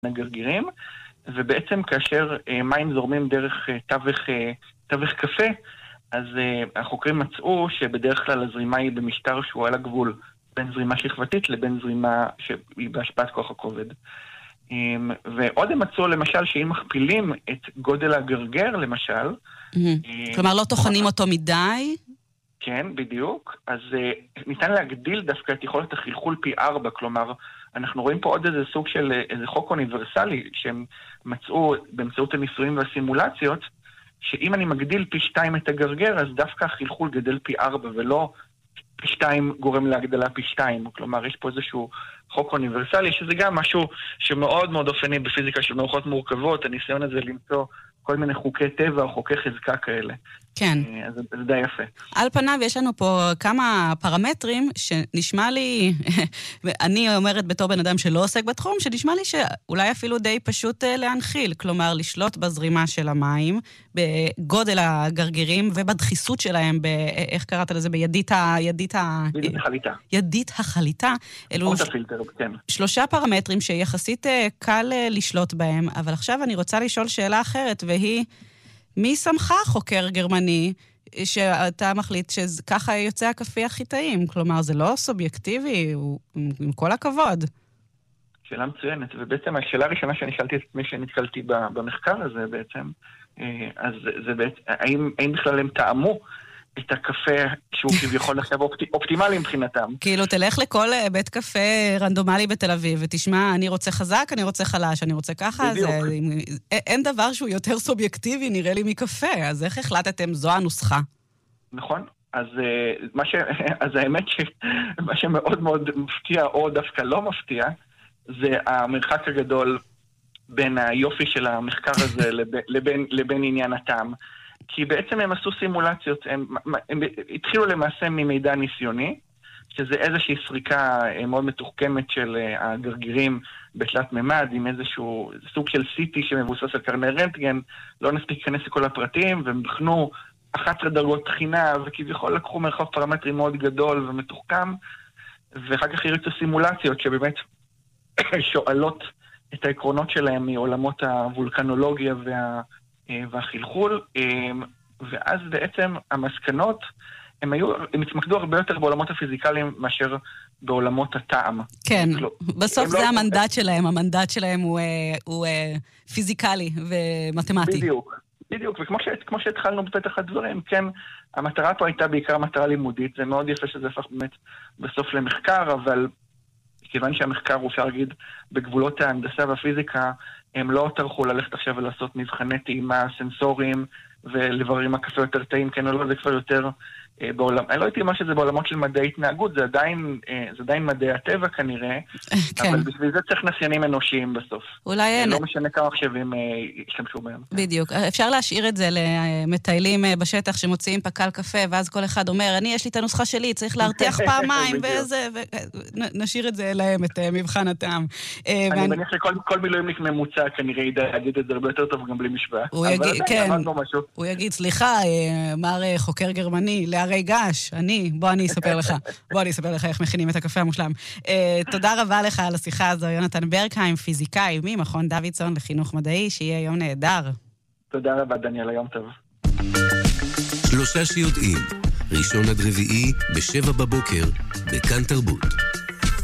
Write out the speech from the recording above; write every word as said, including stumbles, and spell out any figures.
הגרגירים, ובעצם כאשר מים זורמים דרך תווך, תווך קפה, אז החוקרים מצאו שבדרך כלל הזרימה היא במשטר שהוא על הגבול בין זרימה שכבתית לבין זרימה שהיא בהשפעת כוח הכובד. ועוד הם מצאו למשל שאם מכפילים את גודל הגרגר למשל, כלומר לא תוכנים אותו מדי? כן, בדיוק. אז ניתן להגדיל דווקא את יכולת החלחול פי ארבע, כלומר אנחנו רואים פה עוד איזה סוג של איזה חוק אוניברסלי שהם מצאו באמצעות הניסויים והסימולציות, שאם אני מגדיל פי שתיים את הגרגר, אז דווקא החלחול גדל פי ארבע, ולא פי שתיים גורם להגדלה פי שתיים. כלומר, יש פה איזשהו חוק אוניברסלי, שזה גם משהו שמאוד מאוד אופני בפיזיקה של מערכות מורכבות, הניסיון הזה למצוא כל מיני חוקי טבע או חוקי חזקה כאלה. כן. אז זה די יפה. על פניו יש לנו פה כמה פרמטרים שנשמע לי, אני אומרת בתור בן אדם שלא עוסק בתחום, שנשמע לי שאולי אפילו די פשוט להנחיל, כלומר לשלוט בזרימה של המים, בגודל הגרגירים ובדחיסות שלהם, איך קראת לזה? בידית ה... ידית ה... ידית החליטה. ידית החליטה. אלו ש... הפילטר, כן. שלושה פרמטרים שיחסית קל לשלוט בהם, אבל עכשיו אני רוצה לשאול שאלה אחרת, והיא מי שמך חוקר גרמני שאתה מחליט שככה יוצא הקפה הכי טעים? כלומר, זה לא סובייקטיבי, הוא, עם כל הכבוד. שאלה מצוינת, ובעצם השאלה הראשונה שאני שאלתי את מי שנתקלתי במחקר הזה בעצם, אז זה בעצם, האם, האם בכלל הם טעמו את הקפה שהוא כביכול עכשיו אופט, אופטימלי מבחינתם. כאילו, תלך לכל בית קפה רנדומלי בתל אביב, ותשמע, אני רוצה חזק, אני רוצה חלש, אני רוצה ככה, זה, אין דבר שהוא יותר סובייקטיבי, נראה לי מקפה, אז איך החלטתם, זו הנוסחה? נכון, אז, מה ש, אז האמת שמה שמאוד מאוד מפתיע, או דווקא לא מפתיע, זה המרחק הגדול בין היופי של המחקר הזה לבין, לבין, לבין עניין הטעם. כי בעצם הם עשו סימולציות, הם, הם התחילו למעשה ממידע ניסיוני, שזה איזושהי סריקה מאוד מתוחכמת של הגרגירים בתלת ממד, עם איזשהו סוג של סיטי שמבוסס על קרני רנטגן, לא נספיק להיכנס לכל הפרטים, והם בחנו אחת עשרה דרגות תחינה, וכביכול לקחו מרחב פרמטרי מאוד גדול ומתוחכם, ואחר כך הריצו סימולציות שבאמת שואלות את העקרונות שלהם מעולמות הוולקנולוגיה וה... והחלחול, ואז בעצם המסקנות, הם היו, הם התמקדו הרבה יותר בעולמות הפיזיקליים מאשר בעולמות הטעם. כן, בסוף זה המנדט שלהם, המנדט שלהם הוא, הוא פיזיקלי ומתמטי. בדיוק, בדיוק, וכמו ש, כמו שהתחלנו בפתח הדברים, כן, המטרה פה הייתה בעיקר מטרה לימודית, זה מאוד יפה שזה הפך באמת בסוף למחקר, אבל כיוון שהמחקר הוא אפשר להגיד בגבולות ההנדסה והפיזיקה, הם לא טרחו ללכת עכשיו ולעשות מבחני טעימה סנסוריים ולברר אם הקפה יותר טעים, כן או לא, זה כבר יותר אה, בעולם. אני לא הייתי מה שזה בעולמות של מדעי התנהגות, זה עדיין, אה, זה עדיין מדעי הטבע כנראה, כן. אבל בשביל זה צריך נסיינים אנושיים בסוף. אולי אין. לא משנה כמה מחשבים אה, ישתמשו בהם. בדיוק. אפשר להשאיר את זה למטיילים בשטח שמוציאים פקל קפה, ואז כל אחד אומר, אני יש לי את הנוסחה שלי, צריך להרתיח פעמיים, וזה, ונשאיר את זה להם, את מבחן הטעם. אני מניח שכל מילואימניק ממוצע כנראה ידע להגיד את זה הרבה יותר טוב גם בלי משוואה. הוא יגיד, סליחה, מר חוקר גרמני, להרי גש, אני, בוא אני אספר לך, בוא אני אספר לך איך מכינים את הקפה המושלם. תודה רבה לך על השיחה הזו, יונתן ברקהיים, פיזיקאי ממכון דוידסון לחינוך מדעי, שיהיה יום נהדר. תודה רבה, דניאל, יום טוב. שלושה שיודעים, ראשון עד רביעי, בשבע בבוקר, בכאן תרבות.